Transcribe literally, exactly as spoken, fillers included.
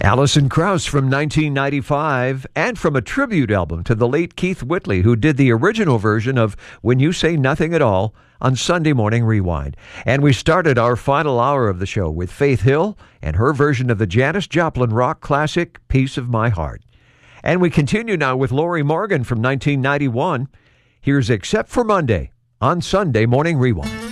Alison Krauss from nineteen ninety-five, and from a tribute album to the late Keith Whitley, who did the original version of When You Say Nothing at All on Sunday Morning Rewind. And we started our final hour of the show with Faith Hill and her version of the Janis Joplin rock classic, Piece of My Heart. And we continue now with Lori Morgan from nineteen ninety-one. Here's Except for Monday on Sunday Morning Rewind.